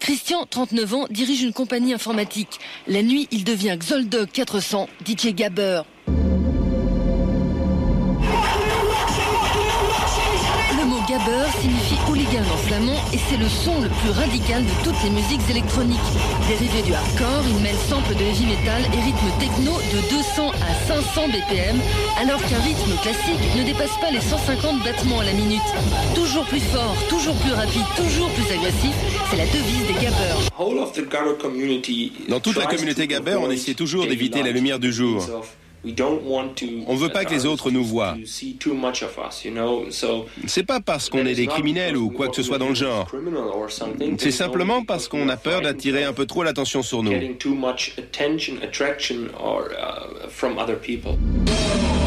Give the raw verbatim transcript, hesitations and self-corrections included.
Christian, trente-neuf ans, dirige une compagnie informatique. La nuit, il devient Xoldog quatre cents, D J gabber. Le mot gabber signifie hooligan en flamand et c'est le son le plus radical de toutes les musiques électroniques. Dérivé du hardcore, il mêle samples de heavy metal et rythme techno de deux cents à cinq cents B P M, alors qu'un rythme classique ne dépasse pas les cent cinquante battements à la minute. Toujours plus fort, toujours plus rapide, toujours plus agressif, c'est la devise des gabbers. Dans toute la communauté gabber, on essaie toujours d'éviter la lumière du jour. On ne veut pas que les autres nous voient. C'est pas parce qu'on est des criminels ou quoi que ce soit dans le genre. C'est simplement parce qu'on a peur d'attirer un peu trop l'attention sur nous.